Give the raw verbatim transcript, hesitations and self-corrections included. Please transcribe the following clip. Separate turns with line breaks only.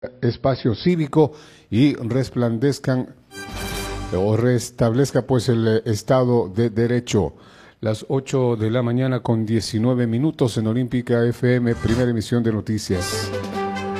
espacio cívico y resplandezcan o restablezca pues el Estado de Derecho. Las ocho de la mañana con diecinueve minutos en Olímpica F M, primera emisión de noticias.